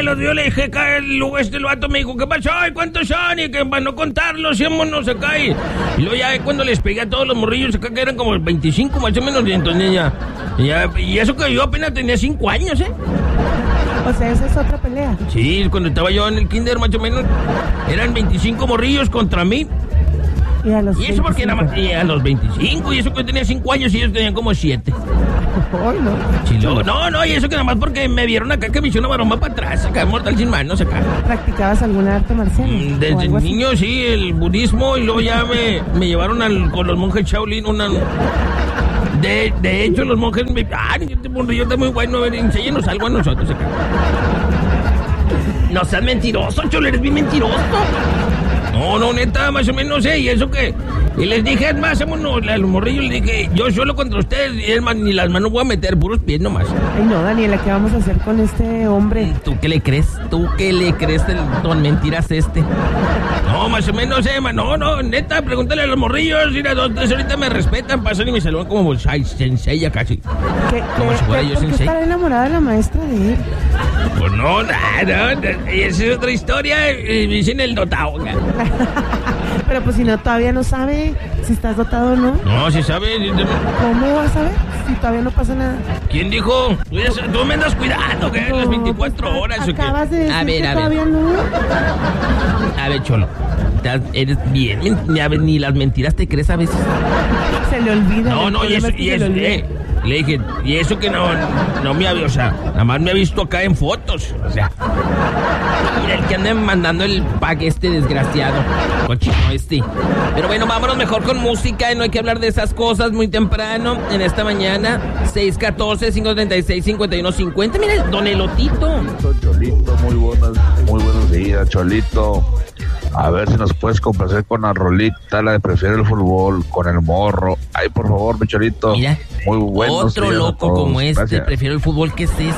yo le dije acá, el vato me dijo, ¿qué pasó? ¿Y cuántos son? Y que para no contarlos, vámonos acá. Y luego ya cuando les pegué a todos los morrillos acá, que eran como 25 más o menos, y entonces y eso que yo apenas tenía 5 años, O sea, esa es otra pelea. Sí, cuando estaba yo en el kinder más o menos, eran 25 morrillos contra mí. Y a los 25. Eso porque a los 25, y eso que yo tenía 5 años y ellos tenían como 7. Ay, no. Sí, no, y eso que nada más porque me vieron acá que me hizo una maroma para atrás, acá mortal sin manos acá. ¿Practicabas alguna arte marcial? Desde niño sí, el budismo, y luego ya me llevaron con los monjes Shaolin de hecho los monjes este morrillo está muy bueno, a ver, enséñenos algo a nosotros acá. No seas mentiroso, Cholo, eres bien mentiroso. No, neta, más o menos, y eso que... Y les dije, es más, vámonos, a los morrillos les dije, yo solo contra ustedes, y es más, ni las manos voy a meter, puros pies nomás. Ay, no, Daniela, ¿qué vamos a hacer con este hombre? ¿Tú qué le crees? El don mentiras este? No, más o menos, no, neta, pregúntale a los morrillos, mira, 2, 3 ahorita me respetan, pasan y me saludan como sensei ya casi. Como si fuera yo ¿Por qué sensei? estará enamorada de la maestra de él? Pues no, esa es otra historia, dicen el dotado. Pero pues si no, todavía no sabe si estás dotado o no. No, si sabe. ¿Cómo vas a saber si todavía no pasa nada? ¿Quién dijo? Tú me andas cuidando, ¿qué? Las 24 horas. Acabas de decir a ver. todavía no. A ver, Cholo, eres bien, ni las mentiras te crees a veces. Se le olvida. No, y eso, le dije, y eso que no me había, o sea, nada más me ha visto acá en fotos, o sea. Mira, el que anda mandando el pack desgraciado, cochino Pero bueno, vámonos mejor con música, no hay que hablar de esas cosas muy temprano, en esta mañana, 614-536-5150, mira, don Elotito. Cholito, muy buenos días, Cholito. A ver si nos puedes complacer con la rolita, la de Prefiero el Fútbol, con el morro. Ay, por favor, mi Cholito. Mira, muy bueno. Otro loco como Gracias. Prefiero el Fútbol, ¿qué es eso?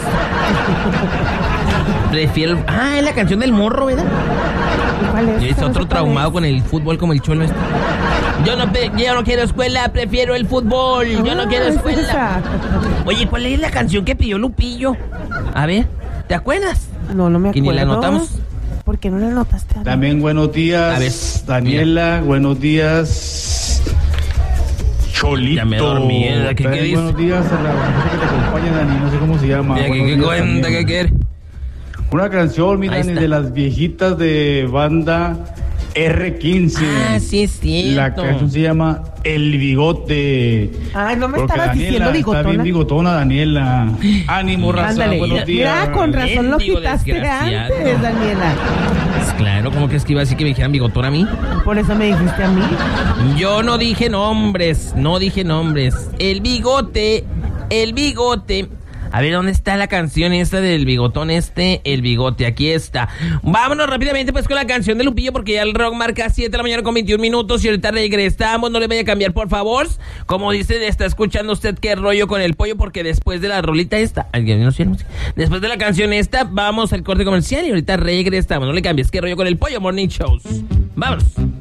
Prefiero... es la canción del morro, ¿verdad? ¿Cuál es? Y es otro traumado con el fútbol como el Cholo Yo no quiero escuela, prefiero el fútbol. Yo no quiero escuela. Oye, ¿cuál es la canción que pidió Lupillo? A ver, ¿te acuerdas? No me acuerdo. ¿Que ni la anotamos? ¿Por qué no la anotaste? También buenos días, a ver, Daniela, mira. Buenos días, Cholito. Ya me dormí, ¿qué dices? Buenos días a la mujer que te acompaña, Dani, no sé cómo se llama. ¿Qué cuenta? ¿Qué quiere? Una canción, mira, Dani, de las viejitas de banda R15. Sí es cierto. La canción se llama El Bigote. Ay, no me porque estabas Daniela diciendo bigotona. Está bien bigotona, Daniela. Ánimo, raza, Ándale, buenos días. Mira, con razón lo Mendigo quitaste desgraciado. antes, Daniela. Pues claro, ¿cómo crees que iba a decir que me dijeran bigotón a mí? Por eso me dijiste a mí. Yo no dije nombres. El bigote. A ver, ¿dónde está la canción esta del bigotón El bigote, aquí está. Vámonos rápidamente pues con la canción de Lupillo, porque ya el rock marca 7 de la mañana con 21 minutos y ahorita regresamos. No le vaya a cambiar, por favor. Como dice, está escuchando usted qué rollo con el pollo, porque después de la rolita esta, después de la canción esta, vamos al corte comercial y ahorita regresamos. No le cambies, qué rollo con el pollo, Morning Shows. Vámonos.